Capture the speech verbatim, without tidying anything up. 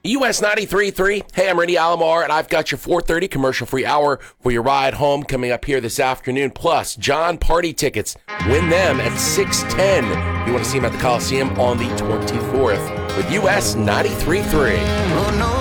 U S ninety-three point three. Hey, I'm Randy Alomar, and I've got your four thirty commercial-free hour for your ride home coming up here this afternoon. Plus, John Party tickets. Win them at six ten. You want to see him at the Coliseum on the twenty-fourth with U S ninety-three point three.